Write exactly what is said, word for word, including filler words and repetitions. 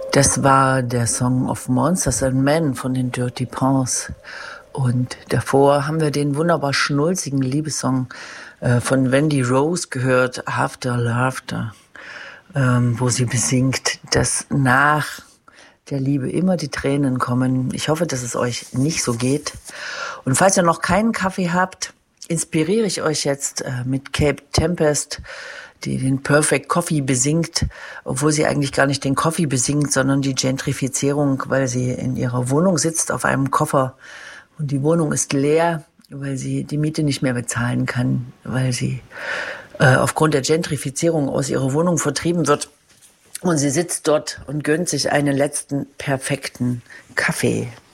Das war der Song of Monsters and Men von den Dirty Paws. Und davor haben wir den wunderbar schnulzigen Liebessong äh, von Wendy Rose gehört, After Laughter, ähm, wo sie besingt, dass nach der Liebe immer die Tränen kommen. Ich hoffe, dass es euch nicht so geht. Und falls ihr noch keinen Kaffee habt, inspiriere ich euch jetzt äh, mit Cape Tempest, die den Perfect Coffee besingt, obwohl sie eigentlich gar nicht den Coffee besingt, sondern die Gentrifizierung, weil sie in ihrer Wohnung sitzt auf einem Koffer und die Wohnung ist leer, weil sie die Miete nicht mehr bezahlen kann, weil sie äh, aufgrund der Gentrifizierung aus ihrer Wohnung vertrieben wird. Und sie sitzt dort und gönnt sich einen letzten perfekten Kaffee.